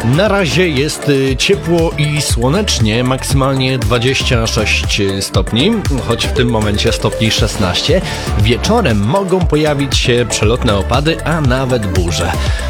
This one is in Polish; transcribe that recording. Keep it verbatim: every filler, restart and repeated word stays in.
Na razie jest y, ciepło i słonecznie, maksymalnie dwadzieścia sześć stopni, choć w tym momencie stopni szesnaście. Wieczorem mogą pojawić się przelotne opady, a nawet burze.